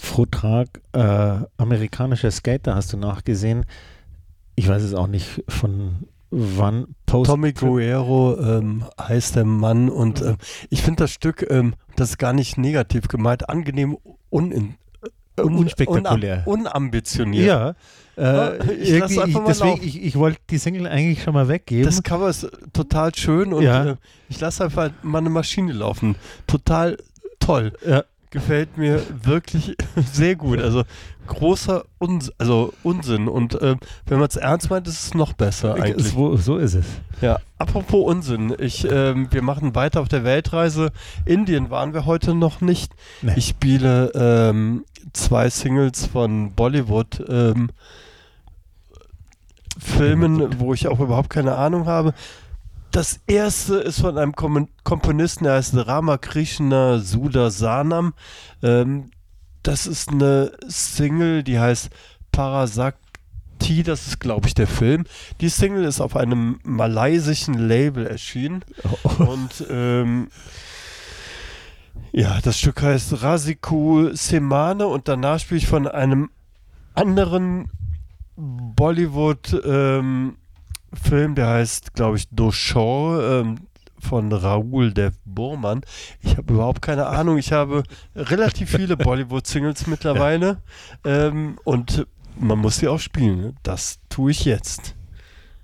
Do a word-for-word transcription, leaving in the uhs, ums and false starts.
Vortrag äh, amerikanischer Skater hast du nachgesehen. Ich weiß es auch nicht von wann. Post Tommy Guerrero ähm, heißt der Mann und ähm, ich finde das Stück, ähm, das ist gar nicht negativ gemeint, angenehm unin, äh, un, unspektakulär. Unam, unambitioniert. Ja, äh, ich lass einfach mal deswegen, laufen. ich, ich wollte die Single eigentlich schon mal weggeben. Das Cover ist total schön und Ja. äh, ich lasse einfach mal eine Maschine laufen. Total toll. Ja. Gefällt mir wirklich sehr gut. Also großer Uns also Unsinn. Und äh, wenn man es ernst meint, ist es noch besser eigentlich. So, so ist es. Ja, apropos Unsinn. Ich, ähm, wir machen weiter auf der Weltreise. Indien waren wir heute noch nicht. Nee. Ich spiele ähm, zwei Singles von Bollywood ähm, Filmen, wo ich auch überhaupt keine Ahnung habe. Das erste ist von einem Kom- Komponisten, der heißt Ramakrishna Sudarsanam. Ähm, das ist eine Single, die heißt Parasakti, das ist, glaube ich, der Film. Die Single ist auf einem malaysischen Label erschienen. Oh. Und ähm, ja, das Stück heißt Rasiku Semane und danach spiele ich von einem anderen Bollywood ähm, Film, der heißt, glaube ich, Doshor ähm, von Rahul Dev Burman. Ich habe überhaupt keine Ahnung. Ich habe relativ viele Bollywood-Singles mittlerweile ähm, und man muss sie auch spielen. Das tue ich jetzt.